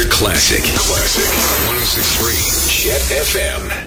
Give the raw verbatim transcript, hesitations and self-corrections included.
Classic. Classic. one oh six point three Chet F M.